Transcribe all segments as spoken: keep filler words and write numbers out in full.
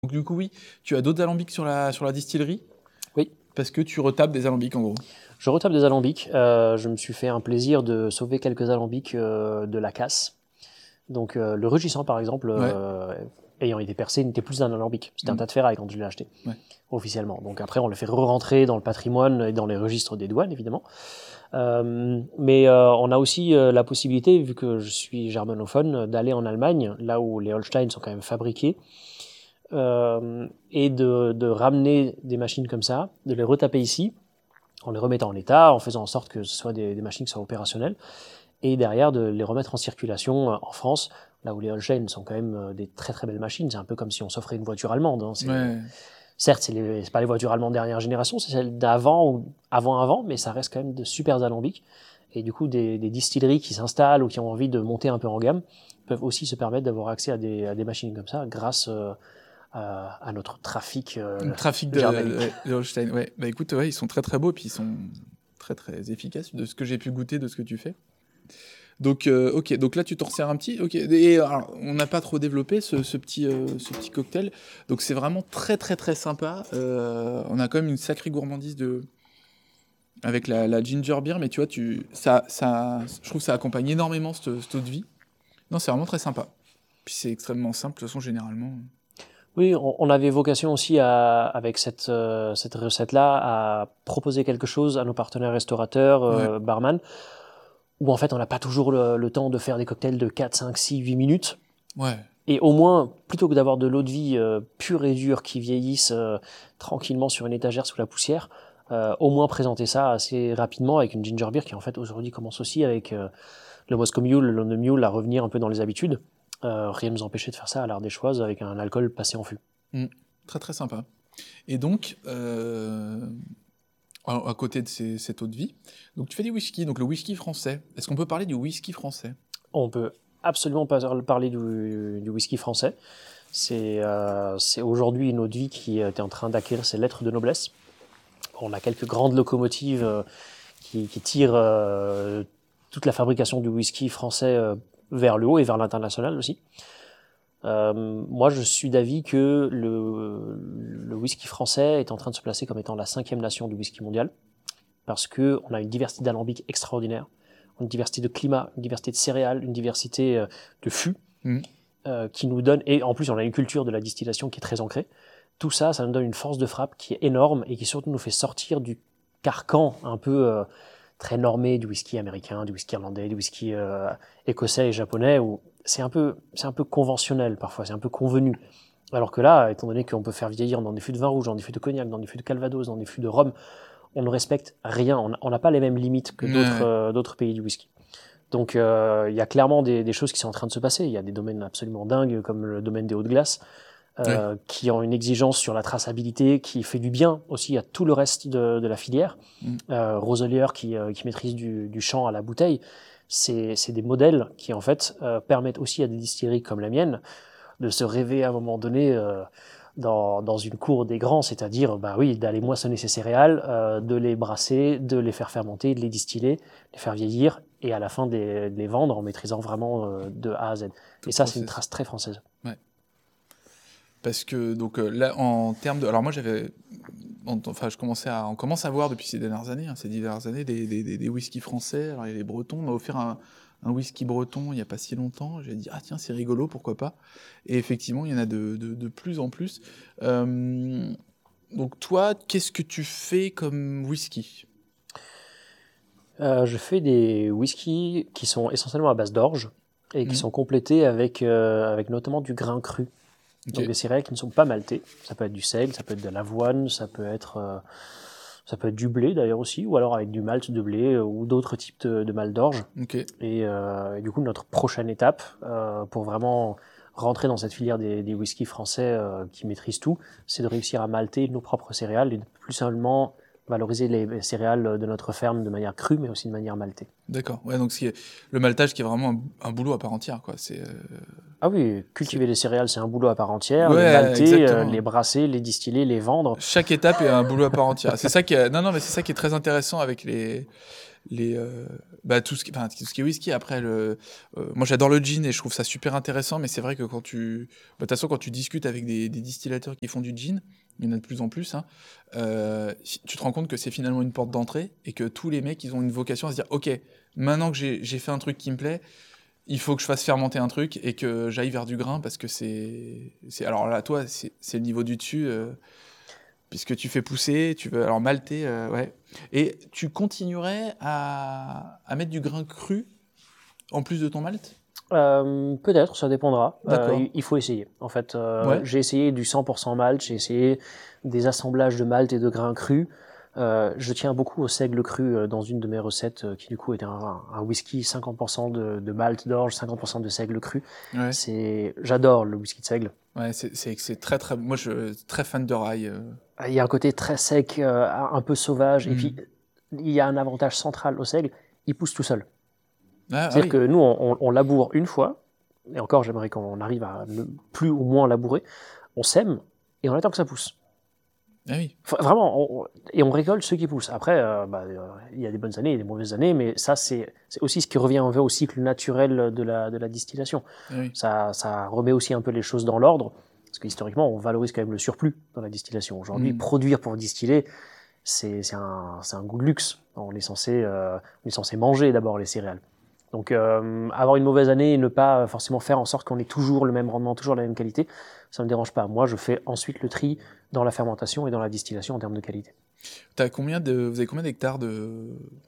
Donc du coup, oui, tu as d'autres alambics sur la, sur la distillerie? Oui. Parce que tu retapes des alambics, en gros. Je retape des alambics. Euh, je me suis fait un plaisir de sauver quelques alambics euh, de la casse. Donc euh, le rugissant, par exemple, Ouais. euh, ayant été percé, n'était plus un alambic. C'était Mm. un tas de ferraille quand je l'ai acheté, Ouais. officiellement. Donc après, on le fait re-rentrer dans le patrimoine et dans les registres des douanes, évidemment. Euh, mais euh, on a aussi euh, la possibilité, vu que je suis germanophone, d'aller en Allemagne, là où les Holstein sont quand même fabriqués, euh, et de, de ramener des machines comme ça, de les retaper ici, en les remettant en état, en faisant en sorte que ce soit des, des machines qui soient opérationnelles, et derrière de les remettre en circulation euh, en France, là où les Holstein sont quand même euh, des très très belles machines. C'est un peu comme si on s'offrait une voiture allemande. Hein. C'est, Ouais. Certes, c'est, les, c'est pas les voitures allemandes dernière génération, c'est celles d'avant ou avant-avant, mais ça reste quand même de super alambics. Et du coup, des, des distilleries qui s'installent ou qui ont envie de monter un peu en gamme peuvent aussi se permettre d'avoir accès à des, à des machines comme ça grâce euh, à, à notre trafic euh, Le trafic de, germanique. ouais, de Holstein, ouais. Bah écoute, ouais, ils sont très très beaux, puis ils sont très très efficaces de ce que j'ai pu goûter, de ce que tu fais. Donc, euh, ok, donc là tu t'en sers un petit, ok. Et alors, on n'a pas trop développé ce, ce petit, euh, ce petit cocktail, donc c'est vraiment très très très sympa. Euh, on a quand même une sacrée gourmandise de avec la, la ginger beer, mais tu vois, tu, ça, ça, je trouve que ça accompagne énormément cette, cette eau de vie. Non, c'est vraiment très sympa. Puis c'est extrêmement simple, de toute façon généralement. Oui, on, on avait vocation aussi à, avec cette, euh, cette recette-là à proposer quelque chose à nos partenaires restaurateurs, euh, Ouais. barman, où en fait on n'a pas toujours le, le temps de faire des cocktails de quatre, cinq, six, huit minutes. Ouais. Et au moins, plutôt que d'avoir de l'eau de vie euh, pure et dure qui vieillisse euh, tranquillement sur une étagère sous la poussière, euh, au moins présenter ça assez rapidement avec une ginger beer qui en fait aujourd'hui commence aussi avec euh, le Moscow Mule, le London Mule à revenir un peu dans les habitudes. Euh, rien ne nous empêchait de faire ça à l'Ardéchoise avec un alcool passé en fût. Mm. Très très sympa. Et donc, euh, à, à côté de ces, cette eau de vie, donc tu fais du whisky, donc le whisky français. Est-ce qu'on peut parler du whisky français? On peut absolument pas parler du, du whisky français. C'est euh, c'est aujourd'hui une eau de vie qui est en train d'acquérir ses lettres de noblesse. On a quelques grandes locomotives euh, qui, qui tirent euh, toute la fabrication du whisky français euh, vers le haut et vers l'international aussi. Euh, moi, je suis d'avis que le, le whisky français est en train de se placer comme étant la cinquième nation du whisky mondial, parce que on a une diversité d'alambics extraordinaire, une diversité de climat, une diversité de céréales, une diversité euh, de fûts, Mm. euh, qui nous donne, et en plus on a une culture de la distillation qui est très ancrée. Tout ça, ça nous donne une force de frappe qui est énorme et qui surtout nous fait sortir du carcan un peu euh, très normé du whisky américain, du whisky irlandais, du whisky euh, écossais et japonais, où c'est un peu, c'est un peu conventionnel parfois, c'est un peu convenu. Alors que là, étant donné qu'on peut faire vieillir dans des fûts de vin rouge, dans des fûts de cognac, dans des fûts de calvados, dans des fûts de rhum, on ne respecte rien, on n'a pas les mêmes limites que d'autres Ouais. euh, d'autres pays du whisky. Donc euh, il y a clairement des, des choses qui sont en train de se passer. Il y a des domaines absolument dingues, comme le domaine des Hauts-de-Glace, euh, Ouais. qui ont une exigence sur la traçabilité, qui fait du bien aussi à tout le reste de, de la filière. Mm. Euh, Roselier, qui, euh, qui maîtrise du, du champ à la bouteille, c'est c'est des modèles qui en fait euh, permettent aussi à des distilleries comme la mienne de se rêver à un moment donné euh, dans, dans une cour des grands, c'est-à-dire bah oui, d'aller moissonner ces céréales, euh, de les brasser, de les faire fermenter, de les distiller, les faire vieillir et à la fin de les, de les vendre en maîtrisant vraiment euh, de A à Z. Tout Et ça, c'est process. une trace très française. Ouais. Parce que donc euh, là, en termes de, alors moi j'avais, enfin je commençais à, on commence à voir depuis ces dernières années, hein, ces dix dernières années, des, des, des, des whiskies français. Alors il y a les Bretons, on m'a offert un, un whisky breton il y a pas si longtemps. J'ai dit ah tiens c'est rigolo, pourquoi pas. Et effectivement il y en a de, de, de plus en plus. Euh, donc toi, qu'est-ce que tu fais comme whisky? Euh, je fais des whiskies qui sont essentiellement à base d'orge et qui Mmh. sont complétés avec, euh, avec notamment du grain cru. Ok. Donc des céréales qui ne sont pas maltées. Ça peut être du sel, ça peut être de l'avoine, ça peut être, euh, ça peut être du blé d'ailleurs aussi, ou alors avec du malt de blé euh, ou d'autres types de, de malt d'orge. Ok. Et, euh, et du coup, notre prochaine étape euh, pour vraiment rentrer dans cette filière des, des whiskies français euh, qui maîtrisent tout, c'est de réussir à malter nos propres céréales et de plus seulement valoriser les céréales de notre ferme de manière crue, mais aussi de manière maltée. D'accord. Ouais, donc c'est le maltage qui est vraiment un, un boulot à part entière, quoi. C'est. Euh, Ah oui, cultiver c'est... les céréales, c'est un boulot à part entière. Ouais, Les malter, euh, exactement. les brasser, les distiller, les vendre. Chaque étape est un boulot à part entière. C'est ça qui est... Non, non, mais c'est ça qui est très intéressant avec les les, euh, bah, tout ce qui, enfin, tout ce qui est whisky. Après, le, euh, moi j'adore le gin et je trouve ça super intéressant, mais c'est vrai que quand tu, bah, de toute façon, quand tu discutes avec des, des distillateurs qui font du gin, il y en a de plus en plus, hein, euh, tu te rends compte que c'est finalement une porte d'entrée et que tous les mecs, ils ont une vocation à se dire, ok, maintenant que j'ai, j'ai fait un truc qui me plaît, il faut que je fasse fermenter un truc et que j'aille vers du grain parce que c'est, c'est alors là, toi, c'est, c'est le niveau du dessus. Euh, puisque tu fais pousser, tu veux alors malter, euh, ouais. Et tu continuerais à, à mettre du grain cru en plus de ton malt? Euh, peut-être, ça dépendra. Euh, D'accord. il, il faut essayer. En fait, euh, Ouais. j'ai essayé du cent pour cent malt, j'ai essayé des assemblages de malt et de grains crus. Euh, je tiens beaucoup au seigle cru euh, dans une de mes recettes, euh, qui du coup était un, un whisky cinquante pour cent de, de malt d'orge, cinquante pour cent de seigle cru. Ouais. C'est, j'adore le whisky de seigle. Ouais, c'est, c'est, c'est très très. Moi, je suis très fan de rye. euh. Il y a un côté très sec, euh, un peu sauvage, et puis Mm. il y a un avantage central au seigle, il pousse tout seul. Ah, ah C'est-à-dire oui. que nous, on, on- on laboure une fois, et encore, j'aimerais qu'on arrive à ne plus ou moins labourer, on sème, et on attend que ça pousse. Ah oui. Enfin, vraiment, on- on- et on récolte ceux qui poussent. Après, euh, bah, euh, il y a des bonnes années et des mauvaises années, mais ça, c'est c'est aussi ce qui revient un peu au cycle naturel de la, de la distillation. Ah oui. Ça, ça remet aussi un peu les choses dans l'ordre, parce que historiquement, on valorise quand même le surplus dans la distillation. Aujourd'hui, Mm. produire pour distiller, c'est c'est un, c'est un goût de luxe. On est censé, euh, on est censé manger d'abord les céréales. Donc, euh, avoir une mauvaise année et ne pas forcément faire en sorte qu'on ait toujours le même rendement, toujours la même qualité, ça ne me dérange pas. Moi, je fais ensuite le tri dans la fermentation et dans la distillation en termes de qualité. T'as combien de, vous avez combien d'hectares de,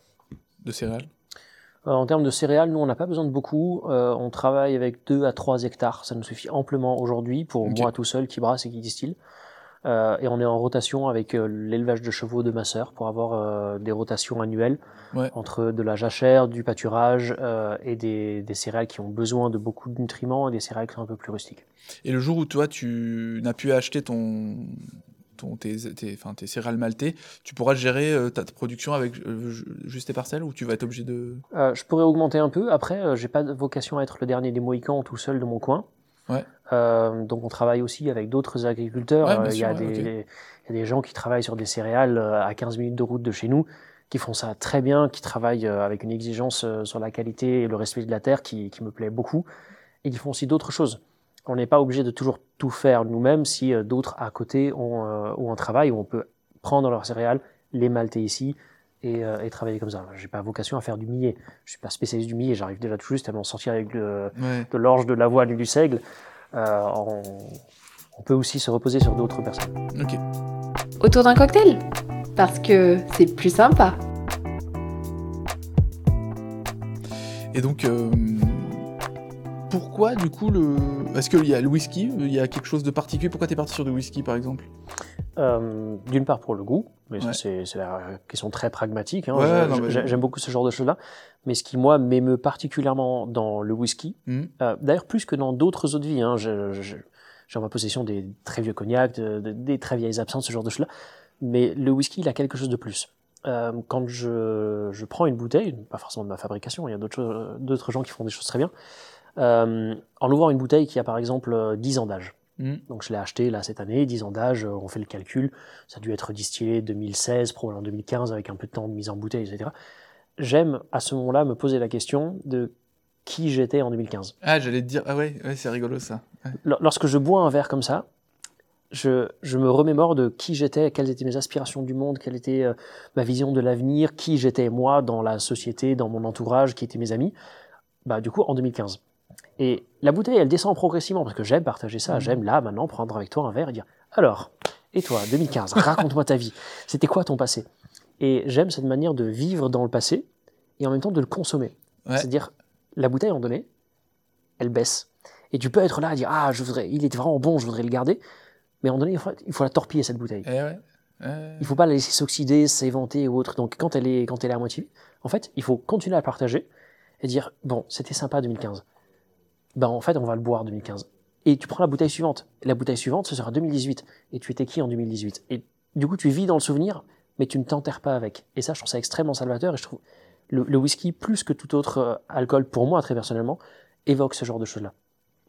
de céréales? Euh, en termes de céréales, nous, on n'a pas besoin de beaucoup. Euh, on travaille avec deux à trois hectares. Ça nous suffit amplement aujourd'hui pour Ok. moi tout seul qui brasse et qui distille. Euh, et on est en rotation avec euh, l'élevage de chevaux de ma sœur pour avoir euh, des rotations annuelles Ouais. entre de la jachère, du pâturage euh, et des, des céréales qui ont besoin de beaucoup de nutriments et des céréales qui sont un peu plus rustiques. Et le jour où toi, tu n'as pu acheter ton, ton, tes, tes, enfin, tes céréales maltées, tu pourras gérer euh, ta, ta production avec euh, ju- juste tes parcelles ou tu vas être obligé de... Euh, je pourrais augmenter un peu. Après, euh, j'ai pas de vocation à être le dernier des Mohicans tout seul de mon coin. Ouais. Euh, donc on travaille aussi avec d'autres agriculteurs. Ouais, Euh, bien Il y sûr, a ouais, des, ok. il y a des gens qui travaillent sur des céréales euh, à quinze minutes de route de chez nous, qui font ça très bien, qui travaillent euh, avec une exigence euh, sur la qualité et le respect de la terre qui, qui me plaît beaucoup, et qui font aussi d'autres choses. On n'est pas obligé de toujours tout faire nous-mêmes si euh, d'autres à côté ont, euh, ont un travail où on peut prendre leurs céréales, les malter ici et, euh, et travailler comme ça. J'ai pas vocation à faire du millet. Je suis pas spécialiste du millet. J'arrive déjà tout juste à m'en sortir avec le- Ouais. de l'orge, de l'avoine et du seigle. Euh, on, on peut aussi se reposer sur d'autres personnes. Ok. Autour d'un cocktail, parce que c'est plus sympa. Et donc, euh, pourquoi du coup le... Est-ce qu'il y a le whisky, il y a quelque chose de particulier? Pourquoi t'es parti sur du whisky par exemple? Euh, D'une part pour le goût, mais Ouais. ça c'est c'est la question très pragmatique. Hein. Ouais, Je- non, je- mais- j'ai- J'aime beaucoup ce genre de choses-là. Mais ce qui, moi, m'émeut particulièrement dans le whisky, Hmm. euh, d'ailleurs plus que dans d'autres eaux de vie, hein, je- je- j'ai en ma possession des très vieux cognacs, de- de- des très vieilles absinthes, ce genre de choses-là. Mais le whisky, il a quelque chose de plus. Euh, quand je, je prends une bouteille, pas forcément de ma fabrication, il y a d'autres choses- d'autres gens qui font des choses très bien, euh, en ouvrant une bouteille qui a par exemple euh, dix ans d'âge. Hmm. Donc je l'ai acheté là cette année, dix ans d'âge, euh, on fait le calcul, ça a dû être distillé deux mille seize, probablement deux mille quinze avec un peu de temps de mise en bouteille, et cetera. J'aime à ce moment-là me poser la question de qui j'étais en deux mille quinze. Ah, j'allais te dire, ah ouais, ouais, c'est rigolo ça. Ouais. L- Lorsque je bois un verre comme ça, je, je me remémore de qui j'étais, quelles étaient mes aspirations du monde, quelle était euh, ma vision de l'avenir, qui j'étais moi dans la société, dans mon entourage, qui étaient mes amis. Bah du coup en deux mille quinze. Et la bouteille, elle descend progressivement parce que j'aime partager ça, Mhm. j'aime là maintenant prendre avec toi un verre et dire alors, et toi, deux mille quinze, raconte-moi ta vie. C'était quoi ton passé? Et j'aime cette manière de vivre dans le passé et en même temps de le consommer. Ouais. C'est-à-dire, la bouteille, en donné, elle baisse. Et tu peux être là à dire ah, je voudrais, il est vraiment bon, je voudrais le garder. Mais en donné, il faut, il faut la torpiller cette bouteille. Eh ouais. Euh, Il faut pas la laisser s'oxyder, s'éventer ou autre. Donc quand elle est, quand elle est à moitié, en fait, il faut continuer à la partager et dire bon, c'était sympa deux mille quinze. Ben en fait, on va le boire deux mille quinze. Et tu prends la bouteille suivante. Et la bouteille suivante, ce sera deux mille dix-huit. Et tu étais qui en deux mille dix-huit? Et du coup, tu vis dans le souvenir, mais tu ne t'enterres pas avec. Et ça, je trouve ça extrêmement salvateur. Et je trouve le, le whisky, plus que tout autre euh, alcool, pour moi, très personnellement, évoque ce genre de choses-là.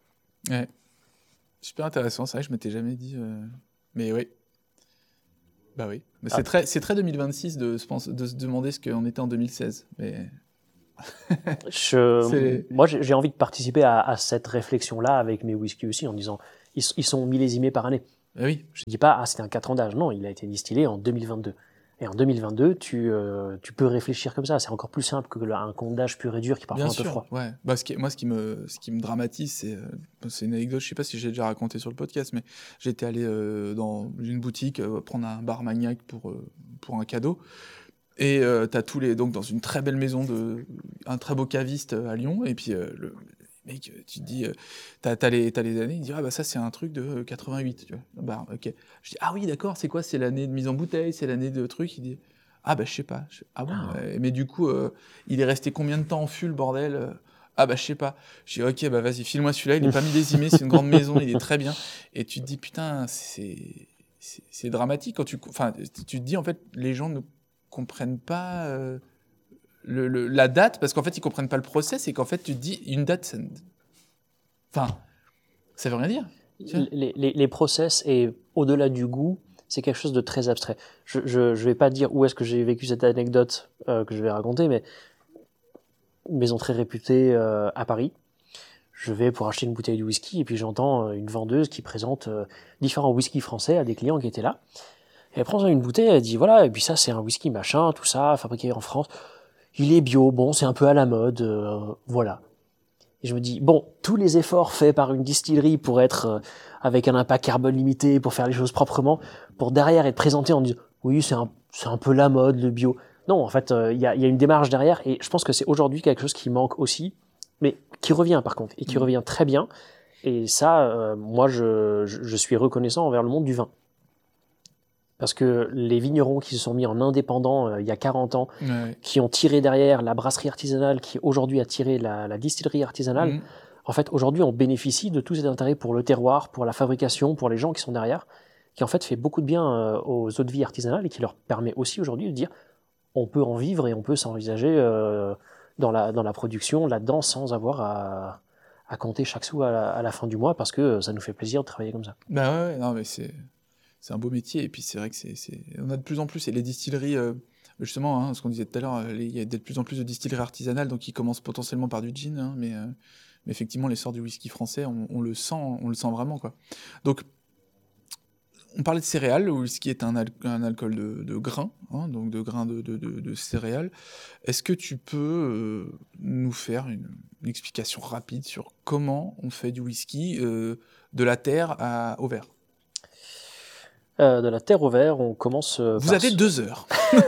Ouais. Super intéressant, c'est vrai que je m'étais jamais dit. euh, Mais oui. Bah oui. Mais Ah. c'est très, c'est très deux mille vingt-six de se, pense- de se demander ce qu'on était en deux mille seize. Mais Je, C'est- moi, j'ai j'ai envie de participer à, à cette réflexion-là avec mes whiskies aussi, en disant ils, s- ils sont millésimés par année. bah oui. Je ne dis pas ah c'était un quatre ans d'âge, non, il a été distillé en deux mille vingt-deux. Et en deux mille vingt-deux, tu, euh, tu peux réfléchir comme ça. C'est encore plus simple que le- un compte d'âge pur et dur qui est parfois Bien un peu sûr, froid. ouais. Bah, ce qui, moi, ce qui me, ce qui me dramatise, c'est, euh, c'est une anecdote. Je sais pas si j'ai déjà raconté sur le podcast, mais j'étais allé euh, dans une boutique euh, prendre un bar Magnac pour euh, pour un cadeau. Et euh, t'as tous les, donc dans une très belle maison de, un très beau caviste euh, à Lyon. Et puis euh, le mec, euh, tu te dis, euh, t'as, t'as les, t'as les années. Il dit ah bah ça c'est un truc de euh, quatre-vingt-huit, tu vois. Bah ok. Je dis ah oui d'accord, c'est quoi? C'est l'année de mise en bouteille, c'est l'année de truc. Il dit ah bah je sais pas. Je- ah bon. Ouais. Mais du coup, euh, il est resté combien de temps en fût le bordel? euh Ah bah je sais pas. Je dis ok bah vas-y file-moi celui-là. Il est pas millésimé, c'est une grande maison, il est très bien. Et tu te dis putain c'est c'est, c'est dramatique quand tu, enfin tu te dis en fait les gens ne comprennent pas euh, le, le- la date, parce qu'en fait, ils comprennent pas le process, et qu'en fait, tu te dis, une date, ça ne- enfin, ça veut rien dire. Tu vois. Les, les, les process et au-delà du goût, c'est quelque chose de très abstrait. Je ne vais pas dire où est-ce que j'ai vécu cette anecdote euh, que je vais raconter, mais une maison très réputée euh, à Paris. Je vais pour acheter une bouteille de whisky et puis j'entends euh, une vendeuse qui présente euh, différents whiskies français à des clients qui étaient là. Et elle prend une bouteille, elle dit voilà, et puis ça c'est un whisky machin, tout ça, fabriqué en France. Il est bio, bon, c'est un peu à la mode, euh, voilà. Et je me dis, bon, tous les efforts faits par une distillerie pour être euh, avec un impact carbone limité, pour faire les choses proprement, pour derrière être présenté en disant, oui, c'est un, c'est un peu la mode, le bio. Non, en fait, il euh, y, a, y a une démarche derrière, et je pense que c'est aujourd'hui quelque chose qui manque aussi, mais qui revient par contre, et qui Mmh. revient très bien. Et ça, euh, moi, je, je, je suis reconnaissant envers le monde du vin. Parce que les vignerons qui se sont mis en indépendants euh, il y a quarante ans, Ouais. qui ont tiré derrière la brasserie artisanale, qui aujourd'hui a tiré la, la distillerie artisanale, Mmh. en fait, aujourd'hui, on bénéficie de tout cet intérêt pour le terroir, pour la fabrication, pour les gens qui sont derrière, qui en fait fait beaucoup de bien euh, aux eaux de vie artisanales et qui leur permet aussi aujourd'hui de dire on peut en vivre et on peut s'envisager euh, dans, la, dans la production, là-dedans, sans avoir à, à compter chaque sou à la, à la fin du mois parce que ça nous fait plaisir de travailler comme ça. Bah ouais, ouais, non, mais c'est, c'est un beau métier, et puis c'est vrai que c'est, c'est, on a de plus en plus, et les distilleries, euh, justement, hein, ce qu'on disait tout à l'heure, euh, les- il y a de plus en plus de distilleries artisanales, donc qui commencent potentiellement par du gin, hein, mais, euh, mais effectivement, l'essor du whisky français, on, on le sent, on le sent vraiment, quoi. Donc, on parlait de céréales, le whisky est un, al- un alcool de, de grains, hein, donc de grains de, de- de- de céréales. Est-ce que tu peux euh, nous faire une, une explication rapide sur comment on fait du whisky euh, de la terre à, au verre? Euh, de la terre au verre, on commence euh, Vous par avez se- deux heures.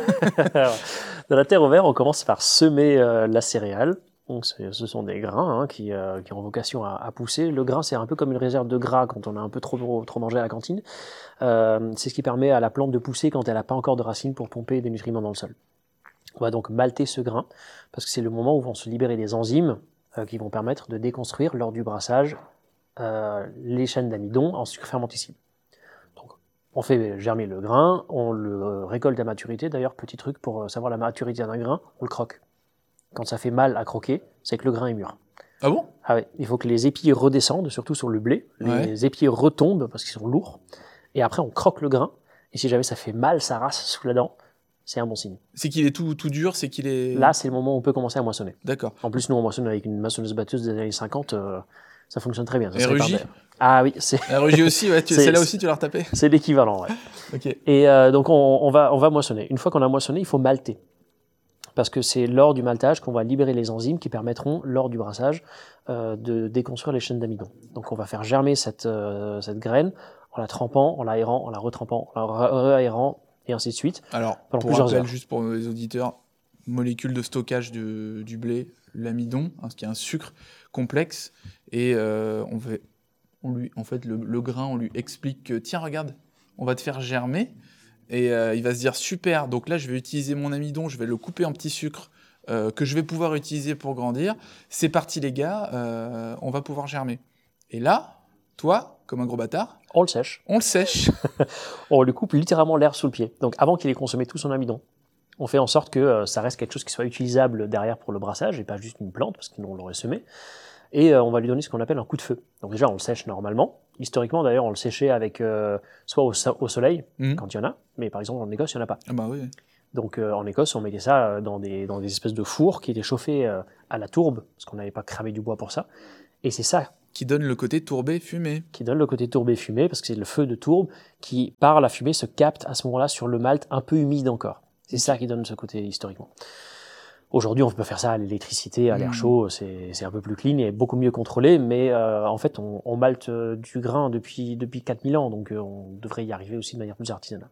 de la terre au verre, on commence par semer euh, la céréale. Donc c'est- ce sont des grains hein, qui, euh, qui ont vocation à, à pousser. Le grain, c'est un peu comme une réserve de gras quand on a un peu trop, trop mangé à la cantine. Euh, c'est ce qui permet à la plante de pousser quand elle n'a pas encore de racines pour pomper des nutriments dans le sol. On va donc malter ce grain parce que c'est le moment où vont se libérer des enzymes euh, qui vont permettre de déconstruire lors du brassage euh, les chaînes d'amidon en sucre fermentescible. Donc, on fait germer le grain, on le euh, récolte à maturité. D'ailleurs, petit truc pour euh, savoir la maturité d'un grain, on le croque. Quand ça fait mal à croquer, c'est que le grain est mûr. Ah bon? Ah ouais, il faut que les épis redescendent, surtout sur le blé. Les Ouais. épis retombent parce qu'ils sont lourds. Et après, on croque le grain. Et si jamais ça fait mal, ça rasse sous la dent, c'est un bon signe. C'est qu'il est tout, tout dur, c'est qu'il est... Là, c'est le moment où on peut commencer à moissonner. D'accord. En plus, nous, on moissonne avec une moissonneuse-batteuse des années cinquante. euh, ça fonctionne très bien. Ça Et se répare Rugy? d'ailleurs. Ah oui, c'est La Rugy aussi, ouais, tu, C'est- celle-là c'est- aussi, tu l'as retapé? c'est l'équivalent. Ouais. Ok. Et euh, donc, on, on va, on va moissonner. Une fois qu'on a moissonné, il faut malter. Parce que c'est lors du maltage qu'on va libérer les enzymes qui permettront, lors du brassage, euh, de déconstruire les chaînes d'amidon. Donc, on va faire germer cette, euh, cette graine en la trempant, en l'aérant, en la retrempant, en la réaérant, et ainsi de suite. Alors, Pendant pour plusieurs rappel, heures. juste pour les auditeurs, molécule de stockage du, du blé, l'amidon, hein, ce qui est un sucre complexe, et euh, on fait, on lui, en fait, le, le grain, on lui explique que, tiens, regarde, on va te faire germer, et euh, il va se dire, super, donc là, je vais utiliser mon amidon, je vais le couper en petits sucres, euh, que je vais pouvoir utiliser pour grandir. C'est parti, les gars, euh, on va pouvoir germer. Et là, toi, comme un gros bâtard, On le sèche. on le sèche. On lui coupe littéralement l'air sous le pied. Donc, avant qu'il ait consommé tout son amidon, on fait en sorte que euh, ça reste quelque chose qui soit utilisable derrière pour le brassage et pas juste une plante, parce que sinon on l'aurait semé. Et euh, on va lui donner ce qu'on appelle un coup de feu. Donc déjà, on le sèche normalement. Historiquement, d'ailleurs, on le séchait avec euh, soit au, so- au soleil, Mhm. quand il y en a, mais par exemple en Écosse, il n'y en a pas. Ah bah oui. Donc euh, en Écosse, on mettait ça euh, dans des, dans des espèces de fours qui étaient chauffés euh, à la tourbe, parce qu'on n'avait pas cramé du bois pour ça. Et c'est ça Qui donne le côté tourbé, fumé. qui donne le côté tourbé fumé, parce que c'est le feu de tourbe qui, par la fumée, se capte à ce moment-là sur le malt un peu humide encore. C'est ça qui donne ce côté historiquement. Aujourd'hui, on peut faire ça à l'électricité, à l'air Mmh. chaud, c'est c'est un peu plus clean et beaucoup mieux contrôlé, mais euh, en fait, on, on malte euh, du grain depuis, depuis quatre mille ans, donc euh, on devrait y arriver aussi de manière plus artisanale.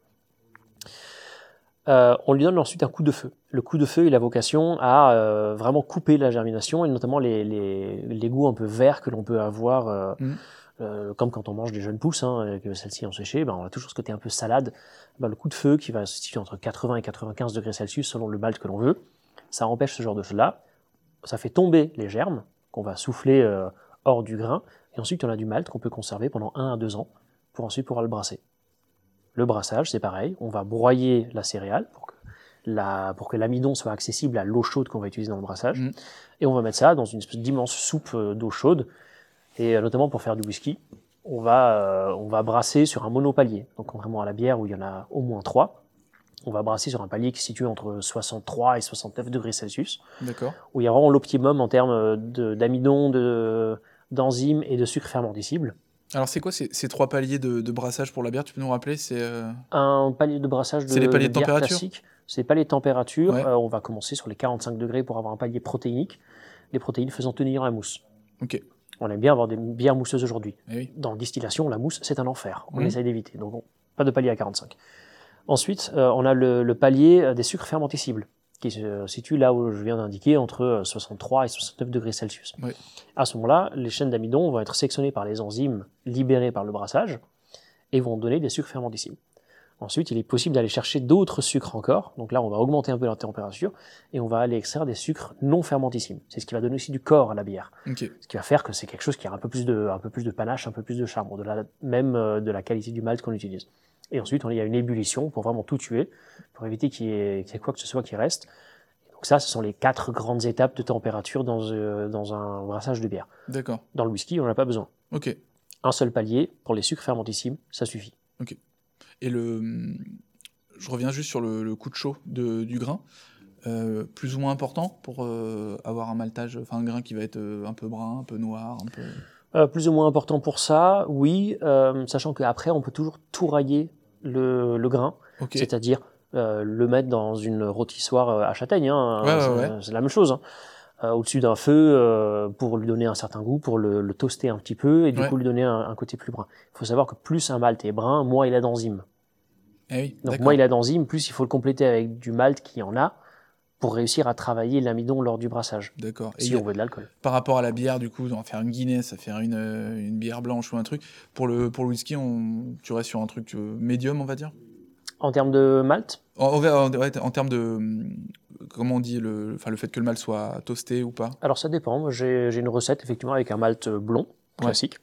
Euh, on lui donne ensuite un coup de feu. Le coup de feu, il a vocation à euh, vraiment couper la germination et notamment les, les, les goûts un peu verts que l'on peut avoir, euh, Mmh. euh, comme quand on mange des jeunes pousses, hein, et que celles-ci ont séché, ben, on a toujours ce côté un peu salade. Ben, le coup de feu qui va se situer entre quatre-vingts et quatre-vingt-quinze degrés Celsius selon le malt que l'on veut, ça empêche ce genre de choses-là. Ça fait tomber les germes qu'on va souffler euh, hors du grain et ensuite on a du malt qu'on peut conserver pendant un à deux ans pour ensuite pouvoir le brasser. Le brassage, c'est pareil, on va broyer la céréale pour que, la, pour que l'amidon soit accessible à l'eau chaude qu'on va utiliser dans le brassage. Mmh. Et on va mettre ça dans une espèce d'immense soupe euh, d'eau chaude. Et euh, notamment pour faire du whisky, on va, euh, on va brasser sur un monopalier. Donc contrairement à la bière où il y en a au moins trois, on va brasser sur un palier qui se situe entre soixante-trois et soixante-neuf degrés Celsius, D'accord. où il y a vraiment l'optimum en termes de- d'amidon, de, d'enzymes et de sucre fermentescible. Alors, c'est quoi ces, ces trois paliers de, de brassage pour la bière? Tu peux nous rappeler? C'est euh, Un palier de brassage de, C'est les paliers de bière température? classique, c'est les paliers de température. Ouais. Euh, on va commencer sur les quarante-cinq degrés pour avoir un palier protéinique, les protéines faisant tenir la mousse. Ok. On aime bien avoir des bières mousseuses aujourd'hui. Eh oui. Dans la distillation, la mousse, c'est un enfer. On Mhm. essaye d'éviter. Donc, on- pas de palier à quarante-cinq. Ensuite, euh, on a le, le palier euh, des sucres fermentescibles, qui se situe là où je viens d'indiquer, entre euh, soixante-trois et soixante-neuf degrés Celsius. Oui. À ce moment-là, les chaînes d'amidon vont être sectionnées par les enzymes libérées par le brassage et vont donner des sucres fermentescibles. Ensuite, il est possible d'aller chercher d'autres sucres encore. Donc là, on va augmenter un peu la température et on va aller extraire des sucres non fermentescibles. C'est ce qui va donner aussi du corps à la bière. Ok. Ce qui va faire que c'est quelque chose qui a un peu plus de, un peu plus de panache, un peu plus de charme, au-delà même euh, de la qualité du malt qu'on utilise. Et ensuite, on- il y a une ébullition pour vraiment tout tuer, pour éviter qu'il y ait, qu'il y ait quoi que ce soit qui reste. Donc ça, ce sont les quatre grandes étapes de température dans, euh, dans un brassage de bière. D'accord. Dans le whisky, on n'en a pas besoin. Ok. Un seul palier pour les sucres fermentescibles, ça suffit. Et le, je reviens juste sur le, le coup de chaud de, du grain. Euh, plus ou moins important pour euh, avoir un maltage, enfin un grain qui va être euh, un peu brun, un peu noir, un peu. Euh, plus ou moins important pour ça, oui, euh, sachant qu'après, on peut toujours tourrailler le, le grain, Ok. c'est-à-dire euh, le mettre dans une rôtissoire euh, à châtaigne, hein, Ouais, ouais, c'est, ouais. c'est la même chose, hein. Euh, au-dessus d'un feu euh, pour lui donner un certain goût, pour le, le toaster un petit peu et du Ouais. coup lui donner un, un côté plus brun. Il faut savoir que plus un malt est brun, moins il a d'enzymes. Eh oui. Donc D'accord. moins il a d'enzymes, plus il faut le compléter avec du malt qui en a pour réussir à travailler l'amidon lors du brassage, D'accord. Et si y a- on veut de l'alcool. par rapport à la bière, du coup, on va faire une Guinness, à faire une, euh, une bière blanche ou un truc. Pour le, pour le whisky, on, tu restes sur un truc euh, médium, on va dire. En termes de malt, En, en, en- ouais, en termes de, hum, comment on dit, le, enfin, le fait que le malt soit toasté ou pas. alors ça dépend. Moi, J'ai j'ai une recette effectivement avec un malt blond classique,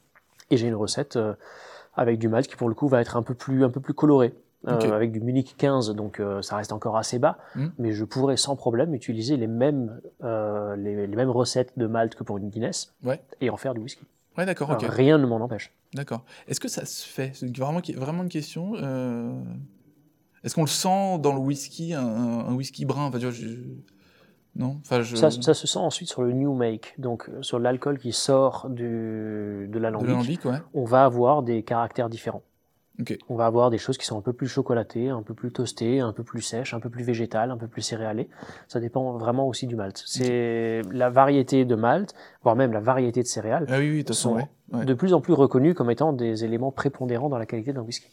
et j'ai une recette euh, avec du malt qui pour le coup va être un peu plus, un peu plus coloré, euh, Ok. avec du Munich quinze, donc euh, ça reste encore assez bas, Mm. mais je pourrais sans problème utiliser les mêmes, euh, les, les mêmes recettes de malt que pour une Guinness Ouais. et en faire du whisky. Ouais, d'accord, Alors, ok. rien ne m'en empêche. D'accord. Est-ce que ça se fait? C'est vraiment, vraiment une question. euh, Est-ce qu'on le sent dans le whisky, un, un whisky brun? Enfin, tu vois, je- non? Enfin, je... Ça, ça se sent ensuite sur le new make, donc euh, sur l'alcool qui sort du, de De l'alambic. l'alambic, ouais. On va avoir des caractères différents. Ok. On va avoir des choses qui sont un peu plus chocolatées, un peu plus toastées, un peu plus sèches, un peu plus végétales, un peu plus céréalées. Ça dépend vraiment aussi du malt. C'est la variété de malt, voire même la variété de céréales, Ah oui, oui, de toute façon, sont ouais. ouais. de plus en plus reconnues comme étant des éléments prépondérants dans la qualité d'un whisky.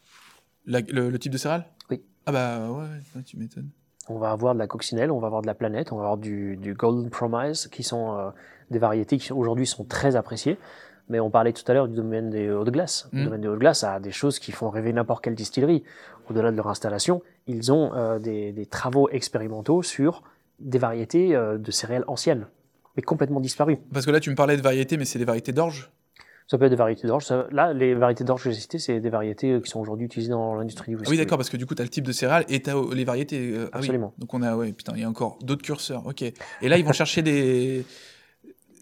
La- le, le type de céréale? Oui. Ah bah ouais, ouais, ouais, tu m'étonnes. On va avoir de la coccinelle, on va avoir de la planète, on va avoir du, du Golden Promise, qui sont euh, des variétés qui aujourd'hui sont très appréciées. Mais on parlait tout à l'heure du domaine des hauts de glace. Mm. Le domaine des hauts de glace a des choses qui font rêver n'importe quelle distillerie. Au-delà de leur installation, ils ont euh, des, des travaux expérimentaux sur des variétés euh, de céréales anciennes, mais complètement disparues. Parce que là, tu me parlais de variétés, mais c'est des variétés d'orge? Ça peut être des variétés d'orge. Ça- Là, les variétés d'orge que j'ai citées, c'est des variétés euh, qui sont aujourd'hui utilisées dans l'industrie du Ah whisky. oui, d'accord, parce que du coup, tu as le type de céréales et tu as les variétés. euh, ah oui. Absolument. Donc on a, ouais, putain, il y a encore d'autres curseurs. Ok. Et là, ils vont chercher des.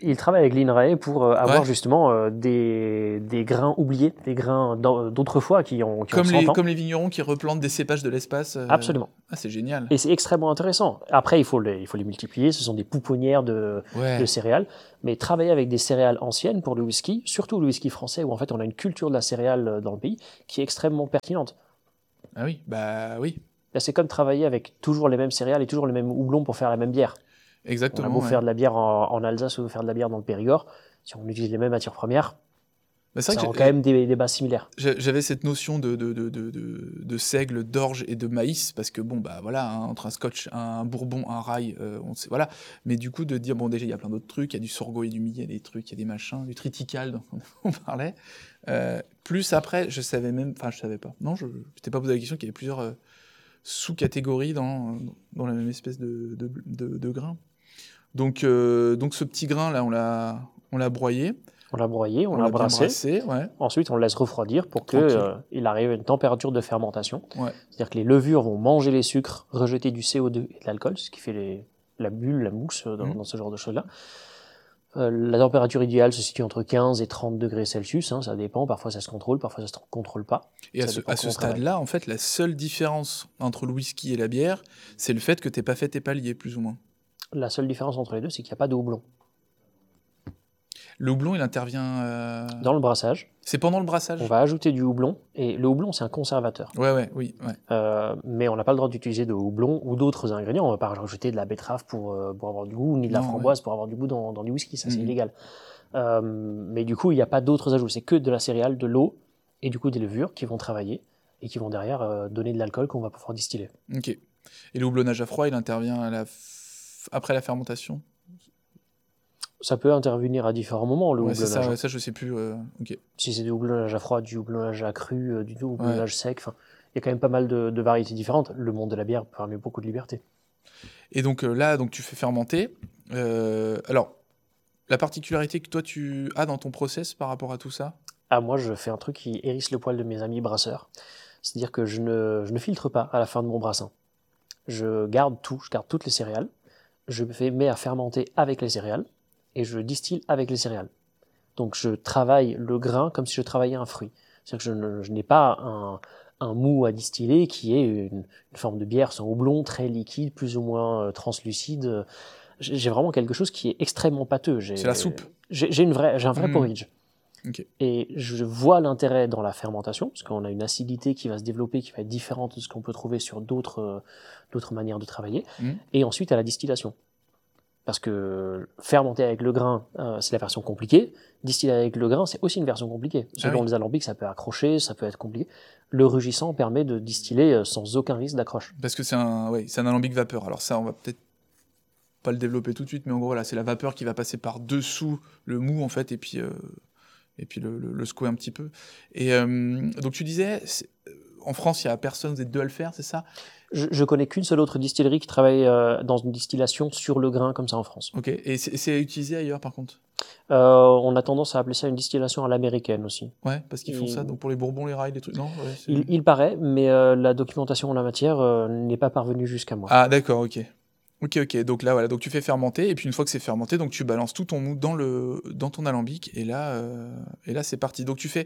Il travaille avec l'INRAE pour euh, avoir Ouais. justement euh, des, des grains oubliés, des grains d'an- d'autrefois qui ont, qui ont Comme cent les, ans. comme les vignerons qui replantent des cépages de l'espace. euh, Absolument. Ah, c'est génial. Et c'est extrêmement intéressant. Après, il faut les, il faut les multiplier. Ce sont des pouponnières de, Ouais. de céréales. Mais travailler avec des céréales anciennes pour le whisky, surtout le whisky français, où en fait on a une culture de la céréale euh, dans le pays qui est extrêmement pertinente. Ah oui, bah oui, Là, c'est comme travailler avec toujours les mêmes céréales et toujours les mêmes houblons pour faire la même bière. On a exactement. beau ouais. faire de la bière en, en Alsace ou faire de la bière dans le Périgord, si on utilise les mêmes matières premières, Bah, c'est ça vrai a que quand même des, des bases similaires. j'ai- j'avais cette notion de, de, de, de, de, de seigle, d'orge et de maïs, parce que bon, bah voilà, hein, entre un scotch, un bourbon, un rye, euh, on sait, voilà. Mais du coup, de dire, bon, déjà, il y a plein d'autres trucs, il y a du sorgho et du millet, il y a des trucs, il y a des machins, du triticale, dont on parlait. Euh, plus après, je savais même, enfin, je savais pas. Non, je ne t'ai pas posé la question qu'il y avait plusieurs euh, sous-catégories dans, dans la même espèce de, de, de, de grain. Donc, euh, donc, ce petit grain, là, on l'a, on l'a broyé, On l'a broyé, on, on l'a l'a bien brassé. brassé, ouais. Ensuite, on le laisse refroidir pour Tranquille. qu'il arrive à une température de fermentation. Ouais. C'est-à-dire que les levures vont manger les sucres, rejeter du C O deux et de l'alcool, ce qui fait les, la bulle, la mousse euh, dans, Mhm. dans ce genre de choses-là. Euh, la température idéale se situe entre quinze et trente degrés Celsius, hein, ça dépend, parfois ça se contrôle, parfois ça se contrôle pas. Et à Ça ce, dépend à ce comment on travaille. stade-là, en fait, la seule différence entre le whisky et la bière, c'est le fait que t'aies pas fait tes paliers, plus ou moins. La seule différence entre les deux, c'est qu'il n'y a pas de houblon. Le houblon, il intervient... euh, Dans le brassage, C'est pendant le brassage. on va ajouter du houblon, et le houblon c'est un conservateur. Ouais, ouais, oui, ouais. Euh, mais on n'a pas le droit d'utiliser de houblon ou d'autres ingrédients. On ne va pas rajouter de la betterave pour, euh, pour avoir du goût, ni de la Non, framboise pour avoir du goût dans, dans du whisky, ça c'est Mhm. illégal. Euh, mais du coup, il n'y a pas d'autres ajouts, c'est que de la céréale, de l'eau et du coup des levures qui vont travailler et qui vont derrière euh, donner de l'alcool qu'on va pouvoir distiller. Ok. Et le houblonnage à froid, il intervient à la f- après la fermentation. Ça peut intervenir à différents moments, le Ouais, c'est houblonnage. ça, ouais, ça je sais plus. euh, Ok. Si c'est du houblonnage à froid, du houblonnage à cru, euh, du houblonnage sec, enfin, il y a quand même pas mal de, de variétés différentes. Le monde de la bière permet beaucoup de liberté. Et donc euh, là, donc tu fais fermenter. Euh, Alors, la particularité que toi tu as dans ton process par rapport à tout ça. Ah, moi, je fais un truc qui hérisse le poil de mes amis brasseurs. C'est-à-dire que je ne, je ne filtre pas à la fin de mon brassin. Je garde tout, je garde toutes les céréales. Je me fais, mets à fermenter avec les céréales et je distille avec les céréales. Donc je travaille le grain comme si je travaillais un fruit. C'est-à-dire que je, ne- je n'ai pas un, un mou à distiller qui est une, une forme de bière sans houblon, très liquide, plus ou moins euh, translucide. J'ai j'ai vraiment quelque chose qui est extrêmement pâteux. J'ai- C'est la soupe. J'ai j'ai une vraie, j'ai un vrai Mm. porridge. Ok. Et je vois l'intérêt dans la fermentation, parce qu'on a une acidité qui va se développer, qui va être différente de ce qu'on peut trouver sur d'autres euh, d'autres manières de travailler. Mm. Et ensuite à la distillation. Parce que fermenter avec le grain, euh, c'est la version compliquée. Distiller avec le grain, c'est aussi une version compliquée. Selon oui. les alambics, ça peut accrocher, ça peut être compliqué. Le rugissant permet de distiller euh, sans aucun risque d'accroche. Parce que c'est un, ouais, c'est un alambic vapeur. Alors ça, on va peut-être pas le développer tout de suite, mais en gros, là, c'est la vapeur qui va passer par dessous le mou, en fait, et puis, euh, et puis le, le, le secouer un petit peu. Et euh, donc tu disais, c'est- en France, il y a personne, vous êtes deux à le faire, c'est ça? Je, je connais qu'une seule autre distillerie qui travaille euh, dans une distillation sur le grain comme ça en France. Ok. Et c'est c'est utilisé ailleurs, par contre? Euh, on a tendance à appeler ça une distillation à l'américaine aussi. Ouais, parce qu'ils font Et- ça. Donc pour les bourbons, les rails, les trucs. Non. Ouais, c'est- Il, il paraît, mais euh, la documentation en la matière euh, n'est pas parvenue jusqu'à moi. Ah, d'accord, ok. Ok, ok. Donc là, voilà. Donc tu fais fermenter, et puis une fois que c'est fermenté, donc tu balances tout ton mou dans le dans ton alambic, et là, euh, et là, c'est parti. Donc tu fais,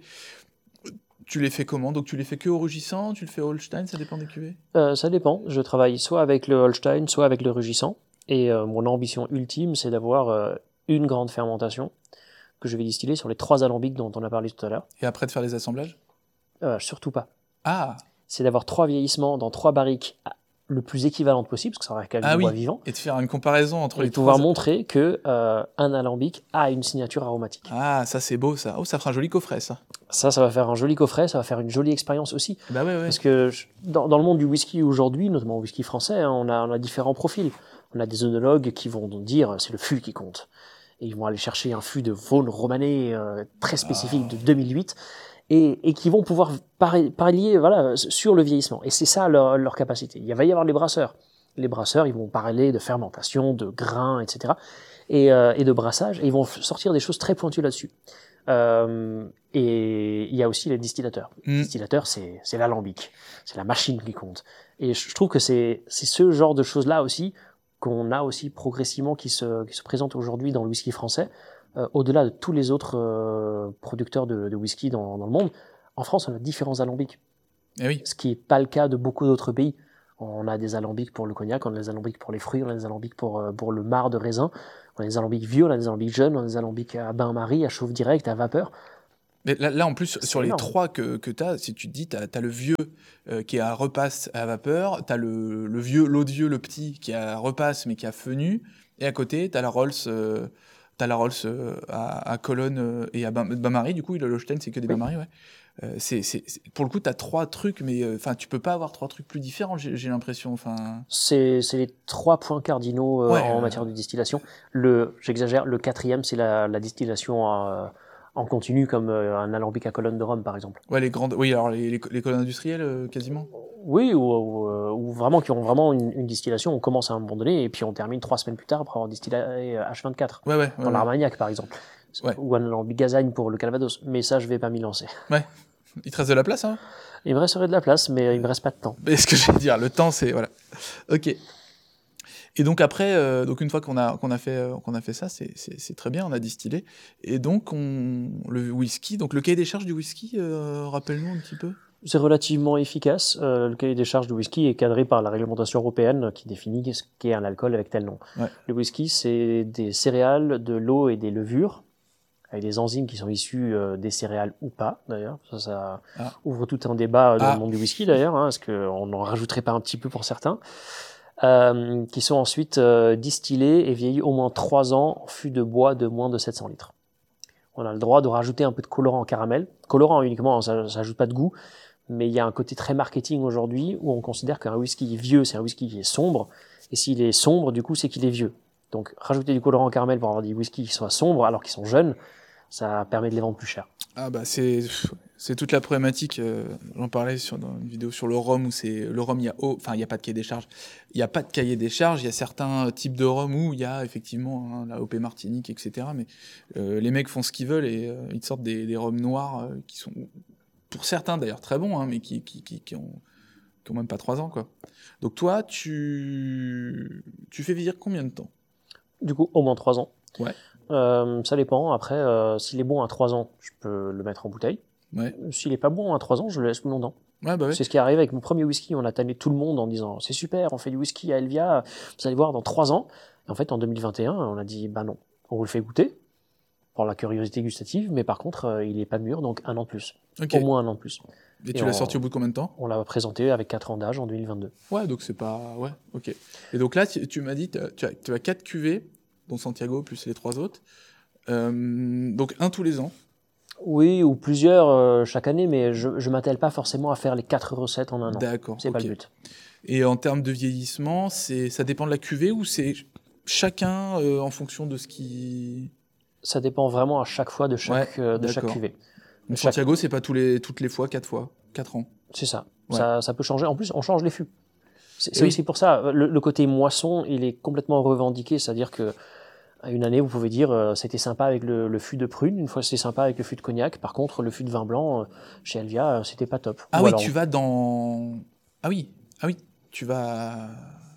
tu les fais comment? Donc tu les fais que au rugissant, tu le fais au Holstein, ça dépend des cuvées. Euh, ça dépend. Je travaille soit avec le Holstein, soit avec le rugissant. Et euh, mon ambition ultime, c'est d'avoir euh, une grande fermentation que je vais distiller sur les trois alambics dont on a parlé tout à l'heure. Et après de faire les assemblages. Euh, surtout pas. Ah, C'est d'avoir trois vieillissements dans trois barriques ah, le plus équivalentes possible, parce que ça reste quand même ah du oui. bois vivant, Et de faire une comparaison entre et les pouvoir trois. montrer que euh, un alambic a une signature aromatique. Ah, ça c'est beau, ça. Oh, ça fera un joli coffret, ça. Ça, ça va faire un joli coffret, ça va faire une jolie expérience aussi. Bah ouais, ouais. Parce que je- dans, dans le monde du whisky aujourd'hui, notamment au whisky français, hein, on, a, on a différents profils. On a des œnologues qui vont donc dire c'est le fût qui compte. Et ils vont aller chercher un fût de Vosne romanée euh, très spécifique de deux mille huit et, et qui vont pouvoir pari- parier voilà, sur le vieillissement. Et c'est ça leur, leur capacité. Il va y avoir les brasseurs. Les brasseurs, ils vont parler de fermentation, de grains, et cetera. Et, euh, et de brassage. Et ils vont f- sortir des choses très pointues là-dessus. Euh, et il y a aussi les distillateurs. Mm. Les distillateurs, c'est c'est l'alambic, c'est la machine qui compte. Et je je trouve que c'est c'est ce genre de choses-là aussi qu'on a aussi progressivement qui se, qui se présentent aujourd'hui dans le whisky français, euh, au-delà de tous les autres euh, producteurs de, de whisky dans, dans le monde. En France, on a différents alambics, Eh oui. ce qui n'est pas le cas de beaucoup d'autres pays. On a des alambics pour le cognac, on a des alambics pour les fruits, on a des alambics pour, euh, pour le marc de raisin, on a des alambics vieux, on a des alambics jeunes, on a des alambics à bain-marie, à chauffe direct, à vapeur. Mais là, là, en plus, C'est sur les énorme. trois que, que tu as, si tu te dis, tu as le vieux euh, qui est à repasse à vapeur, tu as le, le vieux, l'autre vieux, le petit, qui est à repasse mais qui a fenu, et à côté, tu as la Rolls, euh, t'as la Rolls euh, à, à Cologne euh, et à bain- bain-marie, du coup, le Holstein, c'est que des Oui. bain-marie, ouais. Euh, c'est, c'est, c'est- pour le coup, tu as trois trucs, mais enfin, tu peux pas avoir trois trucs plus différents, j'ai, j'ai l'impression. Enfin, C'est c'est les trois points cardinaux euh, Ouais, en euh, matière de distillation. Le, j'exagère, le quatrième, c'est la, la distillation euh, en continu, comme euh, un alambic à colonne de rhum, par exemple. ouais, les grandes, oui, alors les, les, les colonnes industrielles, euh, quasiment. Oui, ou, ou, euh, ou vraiment qui ont vraiment une, une distillation. On commence à un moment donné et puis on termine trois semaines plus tard après avoir distillé euh, H vingt-quatre. Ouais, ouais, ouais. Dans ouais. l'Armagnac, par exemple. Ouais. Ou un alambic Gazagne pour le Calvados. Mais ça, je vais pas m'y lancer. Il te reste de la place, hein? Il me resterait de la place, mais il me reste pas de temps. Mais ce que je vais dire, le temps, c'est voilà. Ok. Et donc après, euh, donc une fois qu'on a qu'on a fait euh, qu'on a fait ça, c'est, c'est c'est très bien, on a distillé. Et donc on le whisky, donc le cahier des charges du whisky, euh, rappelle-nous un petit peu. C'est relativement efficace. Euh, le cahier des charges du whisky est cadré par la réglementation européenne qui définit ce qu'est un alcool avec tel nom. Ouais. Le whisky, c'est des céréales, de l'eau et des levures, avec des enzymes qui sont issues euh, des céréales ou pas, d'ailleurs. Ça, ça Ah. ouvre tout un débat euh, dans Ah. le monde du whisky, d'ailleurs, hein, parce qu'on n'en rajouterait pas un petit peu pour certains. Euh, qui sont ensuite euh, distillés et vieillis au moins trois ans en fût de bois de moins de sept cents litres. On a le droit de rajouter un peu de colorant en caramel. Colorant uniquement, ça n'ajoute pas de goût, mais il y a un côté très marketing aujourd'hui où on considère qu'un whisky vieux, c'est un whisky qui est sombre, et s'il est sombre, du coup, c'est qu'il est vieux. Donc, rajouter du colorant en caramel pour avoir des whiskies qui soient sombres alors qu'ils sont jeunes, ça permet de les vendre plus cher. Ah bah c'est c'est toute la problématique. euh, j'en parlais sur dans une vidéo sur le rhum où c'est le rhum, il y a oh, enfin il y a pas de cahier des charges. Il y a pas de cahier des charges. Il y a certains types de rhum où il y a effectivement hein, la O P Martinique, et cetera. Mais euh, les mecs font ce qu'ils veulent et euh, ils te sortent des, des rhums noirs euh, qui sont pour certains d'ailleurs très bons, hein, mais qui qui, qui qui ont qui ont même pas trois ans quoi. Donc toi tu tu fais vieillir combien de temps? Du coup, au moins trois ans. Ouais. Euh, ça dépend. Après, euh, s'il est bon à trois ans, je peux le mettre en bouteille. Ouais. S'il est pas bon à trois ans, je le laisse plus longtemps. Ouais bah ouais. C'est ce qui est arrivé avec mon premier whisky. On a tanné tout le monde en disant c'est super, on fait du whisky à Elvia, vous allez voir dans trois ans. Et en fait, en deux mille vingt et un, on a dit bah non, on vous le fait goûter pour la curiosité gustative, mais par contre, euh, il est pas mûr, donc un an de plus. Ok. Au moins un an de plus. Et Et tu on- l'as sorti au bout de combien de temps? On l'a présenté avec quatre ans d'âge en deux mille vingt-deux. Ouais, donc c'est pas... Ouais, ok. Et donc là, tu, tu m'as dit, t'as- tu as, tu as quatre cuvées, dont Santiago plus les trois autres. Euh, donc un tous les ans. Oui, ou plusieurs euh, chaque année, mais je ne m'attelle pas forcément à faire les quatre recettes en un an. D'accord, C'est ok. pas le but. Et en termes de vieillissement, c'est, ça dépend de la cuvée ou c'est chacun euh, en fonction de ce qui... Ça dépend vraiment à chaque fois de chaque, Ouais, euh, de chaque d'accord. cuvée. Donc Chaque- Santiago, c'est pas tous les, toutes les fois, quatre fois, quatre ans. C'est ça. Ouais. ça. Ça peut changer. En plus, on change les fûts. C'est c'est Oui. aussi pour ça. Le, le côté moisson, il est complètement revendiqué. C'est-à-dire que à une année, vous pouvez dire euh, c'était sympa avec le, le fût de prune, une fois c'était sympa avec le fût de cognac. Par contre, le fût de vin blanc, euh, chez Elvia, euh, c'était pas top. Ah Ou oui, alors- tu vas dans... Ah oui, ah oui, tu vas...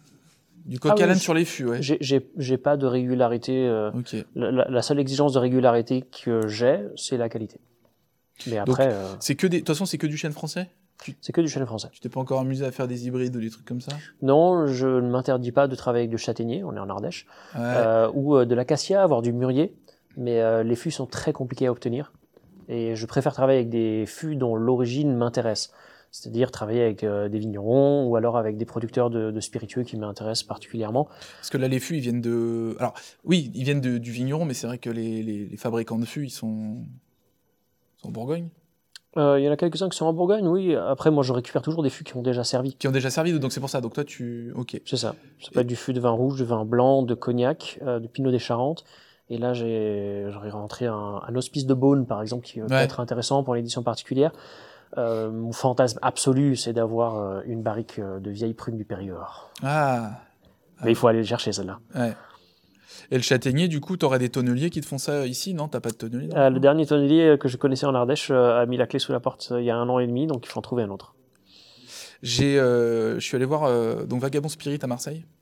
Du coq Ah oui, à l'âne je- sur les fûts, ouais. J'ai- J'ai j'ai pas de régularité. euh, Ok. la, la- la seule exigence de régularité que j'ai, c'est la qualité. Mais après, euh, C'est que des... De toute façon, c'est que du chêne français? c'est que du chêne français. Tu t'es pas encore amusé à faire des hybrides ou des trucs comme ça? Non, je ne m'interdis pas de travailler avec du châtaignier, on est en Ardèche, Ouais. euh, ou euh, de l'acacia, voire du mûrier, mais euh, les fûts sont très compliqués à obtenir. Et je préfère travailler avec des fûts dont l'origine m'intéresse. C'est-à-dire travailler avec euh, des vignerons ou alors avec des producteurs de, de spiritueux qui m'intéressent particulièrement. Parce que là, les fûts, ils viennent de... Alors, oui, ils viennent de- du vigneron, mais c'est vrai que les, les- les fabricants de fûts, ils sont... ils sont en Bourgogne. Euh, Il y en a quelques-uns qui sont en Bourgogne, oui. Après, moi, je récupère toujours des fûts qui ont déjà servi. Qui ont déjà servi, donc c'est pour ça. Donc toi, tu... Ok. C'est ça. Ça peut être du fût de vin rouge, de vin blanc, de cognac, euh, de pinot des Charentes. Et là, j'ai, j'aurais rentré un, un hospice de Beaune, par exemple, qui peut Ouais. être intéressant pour l'édition particulière. Euh, mon fantasme absolu, c'est d'avoir euh, une barrique euh, de vieilles prunes du Périgord. Ah, Mais il faut aller le chercher, celle-là. ouais. Et le châtaignier, du coup, t'aurais des tonneliers qui te font ça ici, non? T'as pas de tonnelier dans Euh, le le dernier tonnelier que je connaissais en Ardèche euh, a mis la clé sous la porte euh, il y a un an et demi, donc il faut en trouver un autre. J'ai, euh, je suis allé voir euh, donc Vagabond Spirit à Marseille.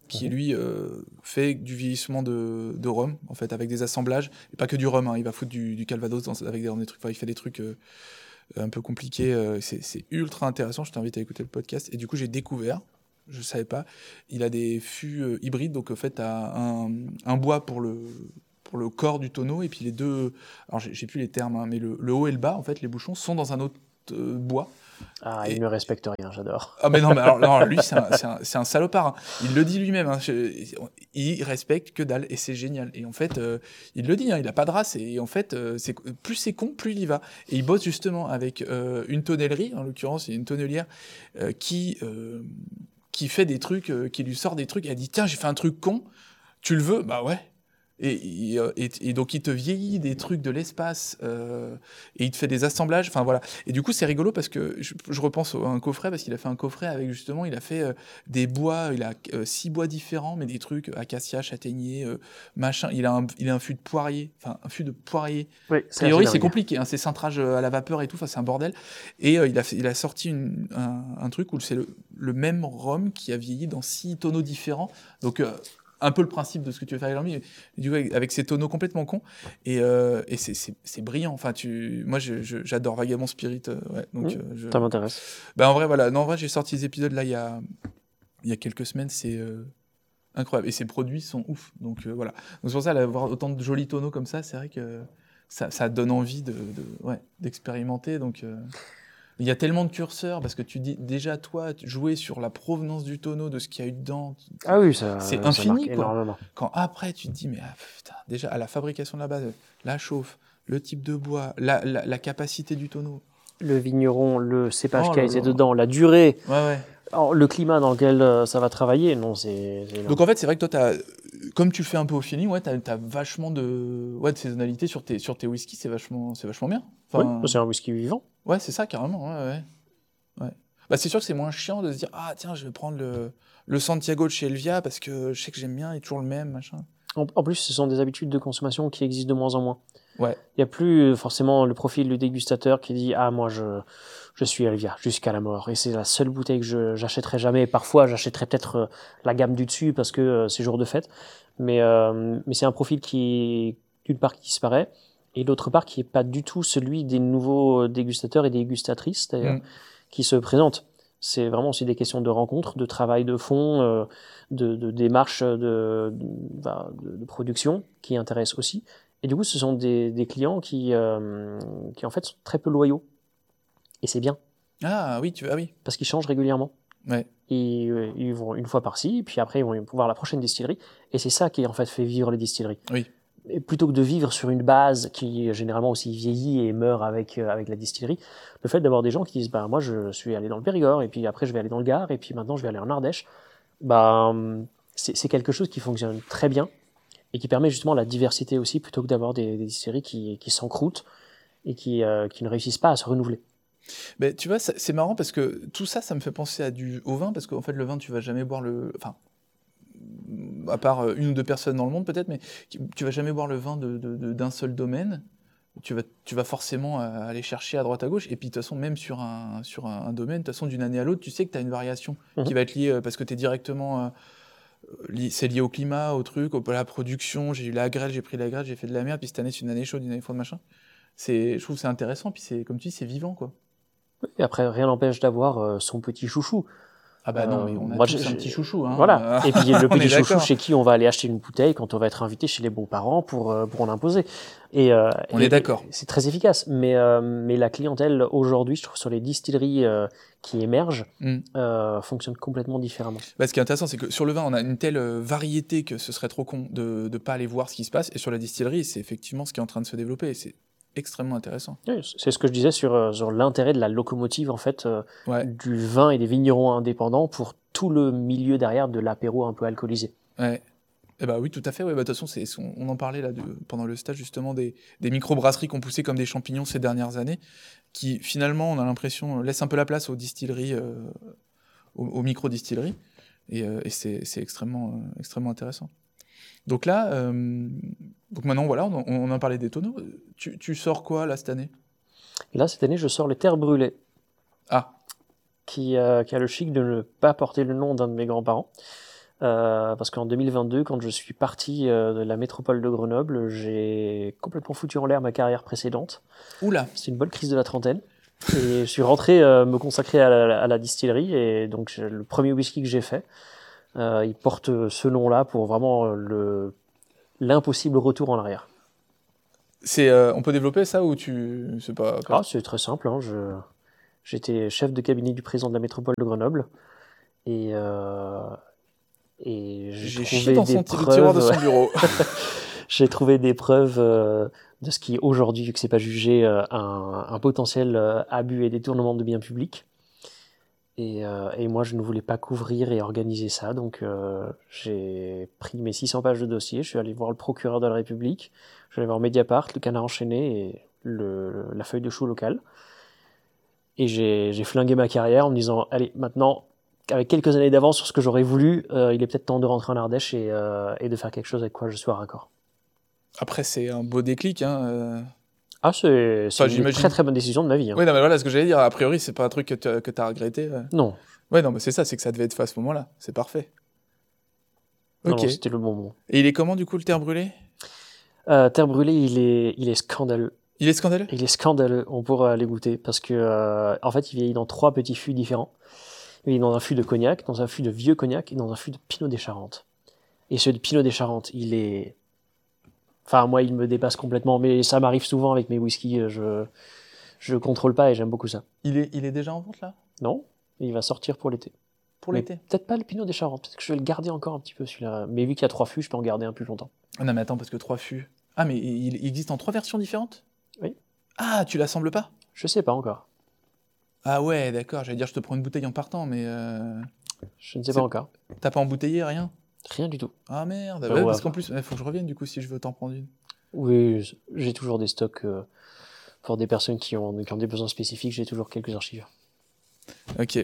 qui Mhm. lui euh, fait du vieillissement de, de rhum, en fait, avec des assemblages, et pas que du rhum, hein, il va foutre du, du calvados dans- avec des, des trucs, enfin, il fait des trucs euh, un peu compliqués, euh, c'est, c'est ultra intéressant, je t'invite à écouter le podcast, et du coup j'ai découvert, je savais pas, il a des fûts euh, hybrides, donc en fait t'as un, un bois pour le, pour le corps du tonneau, et puis les deux, alors j'ai, j'ai plus les termes, hein, mais le, le haut et le bas, en fait, les bouchons sont dans un autre euh, bois. Ah, il Et, ne respecte rien, j'adore. ah mais non, mais alors, non, lui c'est un, c'est, un, c'est un salopard. Hein. Il le dit lui-même. Hein. Je, il respecte que dalle et c'est génial. Et en fait, euh, il le dit. Hein, il a pas de race et en fait, euh, c'est, plus c'est con, plus il y va. Et il bosse justement avec euh, une tonnellerie, en l'occurrence, il y a une tonnelière euh, qui euh, qui fait des trucs, euh, qui lui sort des trucs. Elle dit tiens, j'ai fait un truc con. Tu le veux? Bah ouais. Et, et, et, et donc il te vieillit des trucs de l'espace euh, et il te fait des assemblages, enfin voilà. Et du coup c'est rigolo parce que je, je repense à un coffret parce qu'il a fait un coffret avec justement, il a fait euh, des bois, il a euh, six bois différents mais des trucs acacia, châtaignier, euh, machin. Il a un, il a un fût de poirier, enfin un fût de poirier. Oui, A c'est priori assez c'est dingue. compliqué, hein, c'est cintrage à la vapeur et tout, enfin c'est un bordel. Et euh, il a fait, il a sorti une, un, un truc où c'est le, le même rhum qui a vieilli dans six tonneaux différents. Donc euh, un peu le principe de ce que tu veux faire avec l'ami, du coup avec, avec ces tonneaux complètement cons et, euh, et c'est, c'est, c'est brillant. Enfin tu, moi je, je, j'adore Vagabond Spirit, euh, ouais. Donc Mmh, euh, je, ça m'intéresse. ben en vrai voilà, non en vrai j'ai sorti des épisodes là il y a il y a quelques semaines, c'est euh, incroyable et ses produits sont ouf. Donc euh, voilà. Donc c'est pour ça d'avoir autant de jolis tonneaux comme ça, c'est vrai que ça, ça donne envie de, de ouais d'expérimenter. Donc euh, il y a tellement de curseurs parce que tu dis déjà toi jouer sur la provenance du tonneau, de ce qu'il y a eu dedans, Ah oui, ça, c'est ça marque infini quoi. énormément. Quand après tu te dis mais ah, putain, déjà à la fabrication de la base, la chauffe, le type de bois, la, la, la capacité du tonneau. Le vigneron, le cépage Oh qui a là été là. dedans, la durée, Ouais ouais. alors, le climat dans lequel euh, ça va travailler, non, c'est c'est énorme. Donc en fait c'est vrai que toi t'as, comme tu le fais un peu au feeling, ouais t'as, t'as vachement de ouais de saisonnalité sur tes sur tes whiskies, c'est vachement c'est vachement bien. Oui, Enfin c'est un whisky vivant. ouais c'est ça carrément ouais ouais. Ouais. Bah c'est sûr que c'est moins chiant de se dire ah tiens je vais prendre le le Santiago de chez Elvia parce que je sais que j'aime bien, il est toujours le même machin. En, en plus, ce sont des habitudes de consommation qui existent de moins en moins. Ouais. Il n'y a plus euh, forcément le profil du dégustateur qui dit ah moi je je suis Elvia jusqu'à la mort et c'est la seule bouteille que je j'achèterai jamais. Et parfois j'achèterai peut-être euh, la gamme du dessus parce que euh, c'est jour de fête. Mais euh, mais c'est un profil qui d'une part qui disparaît et d'autre part qui est pas du tout celui des nouveaux dégustateurs et dégustatrices d'ailleurs Mm. qui se présentent. C'est vraiment aussi des questions de rencontres, de travail de fond, euh, de, de démarche de, de, bah, de, de production qui intéressent aussi. Et du coup, ce sont des, des clients qui, euh, qui, en fait, sont très peu loyaux. Et c'est bien, Ah oui tu ah oui. parce qu'ils changent régulièrement. Ouais. Et, euh, ils vont une fois par-ci, puis après, ils vont voir la prochaine distillerie. Et c'est ça qui, en fait, fait vivre les distilleries. Oui. Et plutôt que de vivre sur une base qui, généralement, aussi vieillit et meurt avec, euh, avec la distillerie, le fait d'avoir des gens qui disent, bah, moi, je suis allé dans le Périgord, et puis après, je vais aller dans le Gard, et puis maintenant, je vais aller en Ardèche, bah, c'est c'est quelque chose qui fonctionne très bien et qui permet justement la diversité aussi, plutôt que d'avoir des, des distilleries qui, qui s'encroutent et qui, euh, qui ne réussissent pas à se renouveler. Mais tu vois, ça- c'est marrant parce que tout ça, ça me fait penser à du, au vin, parce qu'en fait, le vin, tu vas jamais boire le. Enfin, à part euh, une ou deux personnes dans le monde peut-être, mais qui- tu vas jamais boire le vin de, de- de- d'un seul domaine. Tu vas, tu vas forcément euh, aller chercher à droite à gauche. Et puis, de toute façon, même sur un, sur un, un domaine, de toute façon, d'une année à l'autre, tu sais que tu as une variation Mhm. qui va être liée, euh, parce que tu es directement. euh, li- c'est lié au climat, au truc, au- à la production. J'ai eu la grêle, j'ai pris la grêle, j'ai fait de la merde, puis cette année, c'est une année chaude, une année froide, machin. C'est, je trouve que c'est intéressant, puis c'est, comme tu dis, c'est vivant, quoi. Et après, rien n'empêche d'avoir euh, son petit chouchou. Ah bah non, Euh, mais on a moi, tous j'ai- un petit chouchou, hein. Voilà. Et puis le On est petit chouchou d'accord. chez qui on va aller acheter une bouteille quand on va être invité chez les beaux-parents pour, euh, pour en imposer. Et, euh, On et- est d'accord. et c'est très efficace. Mais, euh, mais la clientèle aujourd'hui, je trouve, sur les distilleries euh, qui émergent, Mm. euh, fonctionne complètement différemment. Bah, ce qui est intéressant, c'est que sur le vin, on a une telle euh, variété que ce serait trop con de ne pas aller voir ce qui se passe. Et sur la distillerie, c'est effectivement ce qui est en train de se développer. Et c'est extrêmement intéressant. Oui, c'est ce que je disais sur, euh, sur l'intérêt de la locomotive en fait euh, Ouais, du vin et des vignerons indépendants pour tout le milieu derrière de l'apéro un peu alcoolisé. ouais. Eh bah oui, tout à fait. Ouais. Bah, de toute façon, c'est, on, on en parlait là de, pendant le stage justement des, des microbrasseries qu'on poussait comme des champignons ces dernières années, qui finalement, on a l'impression, laissent un peu la place aux distilleries, euh, aux, aux micro-distilleries. Et, euh, et c'est, c'est extrêmement, euh, extrêmement intéressant. Donc là, euh, donc maintenant, voilà, on, on a parlé des tonneaux. Tu, tu sors quoi là cette année? Et là, cette année, je sors les Terres Brûlées, Ah, qui, euh, qui a le chic de ne pas porter le nom d'un de mes grands-parents. Euh, parce qu'en deux mille vingt-deux, quand je suis parti euh, de la métropole de Grenoble, j'ai complètement foutu en l'air ma carrière précédente. Oula. C'est une bonne crise de la trentaine. Et je suis rentré euh, me consacrer à la, à la distillerie. Et donc, je- le premier whisky que j'ai fait, euh, il porte ce nom-là pour vraiment euh, le, l'impossible retour en arrière. C'est, euh, on peut développer ça ou tu... C'est pas... pas- Ah, c'est très simple. Hein, je, j'étais chef de cabinet du président de la métropole de Grenoble. Et, euh, et j'ai, J'ai trouvé chié dans des son preuves, le tiroir de son bureau. j'ai trouvé des preuves euh, de ce qui aujourd'hui, vu que c'est pas jugé, euh, un, un potentiel euh, abus et détournement de biens publics. Et, euh, et moi, je ne voulais pas couvrir et organiser ça, donc euh, j'ai pris mes six cents pages de dossier, je suis allé voir le procureur de la République, je suis allé voir Mediapart, le Canard enchaîné et le, la feuille de chou locale. Et j'ai, j'ai flingué ma carrière en me disant, allez, maintenant, avec quelques années d'avance sur ce que j'aurais voulu, euh, il est peut-être temps de rentrer en Ardèche et, euh, et de faire quelque chose avec quoi je sois raccord. Après, c'est un beau déclic. Hein. euh. Ah, c'est, c'est Enfin, une j'imagine. très très bonne décision de ma vie. Hein. Oui, non, mais voilà ce que j'allais dire. A priori, c'est pas un truc que tu que as regretté. euh. Non, Ouais, non, mais c'est ça, c'est que ça devait être fait à ce moment-là. C'est parfait. non, Ok. non, c'était le bon moment. Et il est comment, du coup, le terre brûlé? Euh, Terre brûlée, il est, il est scandaleux. Il est scandaleux? Il est scandaleux, on pourra aller goûter, parce que euh, en fait, il vieillit dans trois petits fûts différents. Il est dans un fût de cognac, dans un fût de vieux cognac et dans un fût de Pinot des Charentes. Et ce de Pinot des Charentes, il est... Enfin, moi, il me dépasse complètement, mais ça m'arrive souvent avec mes whiskies, je je contrôle pas et j'aime beaucoup ça. Il est, il est déjà en vente, là? Non, il va sortir pour l'été. Pour Mais l'été? peut-être pas le Pinot des Charentes, peut-être que je vais le garder encore un petit peu celui-là. Mais vu qu'il y a trois fûts, je peux en garder un plus longtemps. Ah non, mais attends, parce que trois fûts. Ah, mais il, il existe en trois versions différentes? Oui. Ah, tu l'assembles pas? Je sais pas encore. Ah ouais, d'accord, j'allais dire je te prends une bouteille en partant, mais euh, Je ne sais C'est- pas encore. t'as pas embouteillé, rien? Rien du tout. Ah merde, Bah, ouais, ouais, parce bah. qu'en plus, il faut que je revienne du coup si je veux t'en prendre une. Oui, j'ai toujours des stocks euh, pour des personnes qui ont, qui ont des besoins spécifiques, j'ai toujours quelques archives. Ok.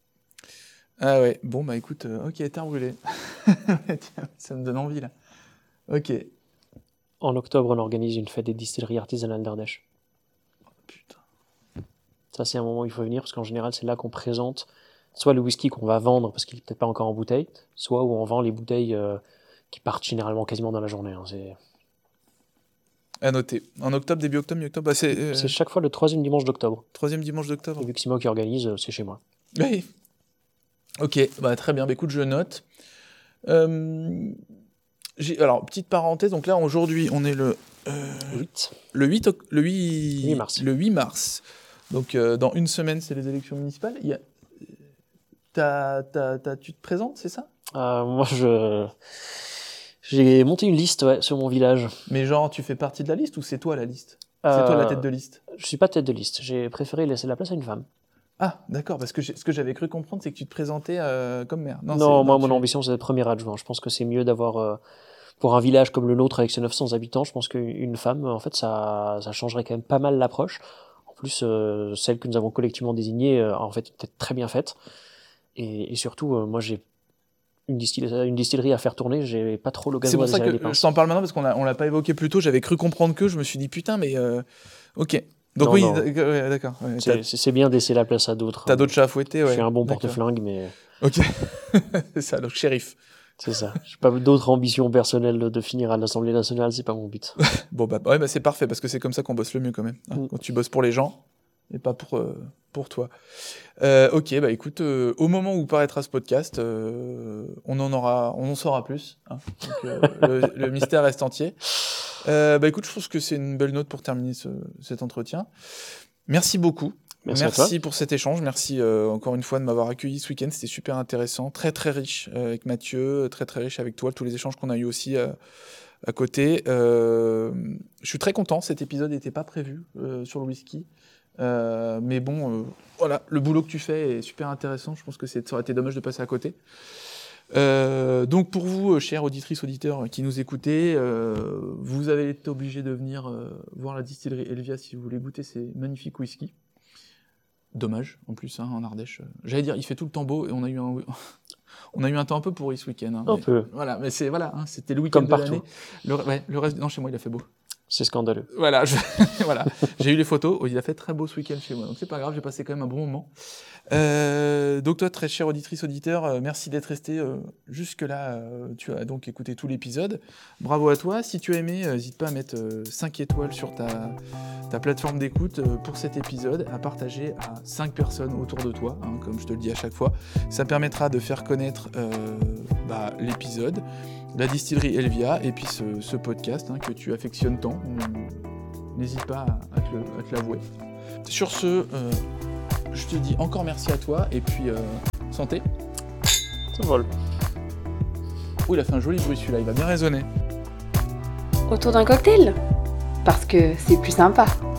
Ah ouais, bon bah écoute, euh, ok, terre brûlée. Tiens, ça me donne envie là. Ok. En octobre, on organise une fête des distilleries artisanales d'Ardèche. Putain. Ça, c'est un moment où il faut venir, parce qu'en général, c'est là qu'on présente soit le whisky qu'on va vendre, parce qu'il n'est peut-être pas encore en bouteille, soit où on vend les bouteilles euh, qui partent généralement quasiment dans la journée. Hein. C'est, À noter. En octobre, début octobre, mi-octobre, bah c'est euh, c'est chaque fois le troisième dimanche d'octobre. troisième dimanche d'octobre. Et vu que c'est moi qui organise, euh, c'est chez moi. Oui. Ok, bah très bien. Bah écoute, je note. Euh, j'ai- alors, petite parenthèse, donc là, aujourd'hui, on est le, euh, huit. le, huit, oc- le, huit, huit mars. le huit mars. Donc, euh, dans une semaine, c'est les élections municipales. Il y a... t'as- t'as- t'as- tu te présentes, c'est ça? Euh, moi, je... j'ai monté une liste ouais, sur mon village. Mais genre, tu fais partie de la liste ou c'est toi la liste? C'est toi la Euh, tête de liste? Je suis pas tête de liste. J'ai préféré laisser la place à une femme. Ah, d'accord, parce que j'ai- ce que j'avais cru comprendre, c'est que tu te présentais euh, comme maire. Non, c'est- moi, mon tu- ambition, c'est d'être premier adjoint. Je pense que c'est mieux d'avoir, euh, pour un village comme le nôtre avec ses neuf cents habitants, je pense qu'une femme, en fait, ça, ça changerait quand même pas mal l'approche. En plus, euh, celle que nous avons collectivement désignée, euh, en fait, peut-être très bien faite. Et, et surtout, euh, moi, j'ai une distillerie, une distillerie à faire tourner, j'ai pas trop C'est l'occasion pour de ça serrer que les je pinces. t'en parle maintenant, parce qu'on l'a, on l'a pas évoqué plus tôt, j'avais cru comprendre que, je me suis dit putain, mais euh, ok. Donc Non, oui, non. d'ac- ouais, d'accord. ouais, t'as, C'est- C'est c'est bien de laisser la place à d'autres. t'as d'autres chats à fouetter, ouais. Je suis un bon d'accord. porte-flingue, mais Ok, c'est ça, donc shérif. c'est ça. J'ai pas d'autres ambitions personnelles de de finir à l'Assemblée nationale, c'est pas mon but. Bon bah, ouais, bah c'est parfait, parce que c'est comme ça qu'on bosse le mieux quand même. hein, Mm. Quand tu bosses pour les gens, et pas pour, euh, pour toi. Euh, ok, bah écoute, euh, au moment où paraîtra ce podcast, euh, on en aura, on en saura plus. hein. Donc, euh, le, le mystère reste entier. Euh, bah écoute, je pense que c'est une belle note pour terminer ce- cet entretien. Merci beaucoup. Merci, à toi. pour cet échange. Merci euh, encore une fois de m'avoir accueilli ce week-end. C'était super intéressant, très très riche euh, avec Mathieu, très très riche avec toi. Tous les échanges qu'on a eu aussi euh, à côté. Euh, je suis très content. Cet épisode n'était pas prévu euh, sur le whisky. Euh, mais bon, euh, voilà, le boulot que tu fais est super intéressant. Je pense que c'est, ça aurait été dommage de passer à côté. Euh, donc pour vous, euh, chères auditrices, auditeurs euh, qui nous écoutez, euh, vous avez été obligés de venir euh, voir la distillerie Elvia si vous voulez goûter ces magnifiques whisky. Dommage, en plus, hein, en Ardèche. euh, J'allais dire, il fait tout le temps beau et on a eu un, on a eu un temps un peu pourri ce week-end. hein, Un mais- peu. Voilà, mais c'est voilà, hein, c'était le week-end Comme de partout. l'année. Le, ouais, le reste, non, chez moi il a fait beau. C'est scandaleux. Voilà, je... voilà. J'ai eu les photos. Oh, il a fait très beau ce week-end chez moi, donc c'est pas grave, j'ai passé quand même un bon moment. Euh, donc toi, très chère auditrice, auditeur, euh, merci d'être resté euh, jusque-là. Euh, tu as donc écouté tout l'épisode. Bravo à toi. Si tu as aimé, n'hésite pas à mettre euh, cinq étoiles sur ta, ta plateforme d'écoute euh, pour cet épisode, à partager à cinq personnes autour de toi, hein, comme je te le dis à chaque fois. Ça permettra de faire connaître euh, bah, l'épisode, la distillerie Elvia, et puis ce, ce podcast hein, que tu affectionnes tant. N'hésite pas à, à, te, le, à te l'avouer. Sur ce, euh, je te dis encore merci à toi, et puis euh, santé. Ça vole. Ouh, il a fait un joli bruit celui-là, il va bien résonner. Autour d'un cocktail. Parce que c'est plus sympa.